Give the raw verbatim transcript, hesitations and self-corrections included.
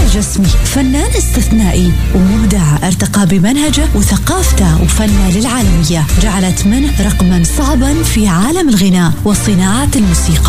جسمي، فنان استثنائي ومبدع ارتقى بمنهجه وثقافته وفنه للعالمية، جعلت منه رقما صعبا في عالم الغناء وصناعة الموسيقى.